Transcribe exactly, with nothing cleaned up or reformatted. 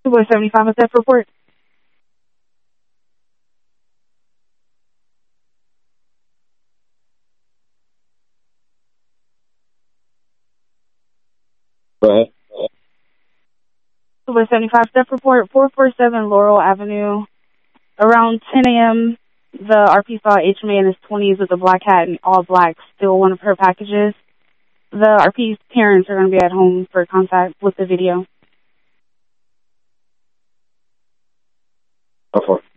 Boy seventy-five, a theft report. Go ahead. Boy seventy-five, theft report, four forty-seven Laurel Avenue. Around ten a.m., the R P saw H M A in his twenties with a black hat and all black steal one of her packages. The R P's parents are going to be at home for contact with the video. How far?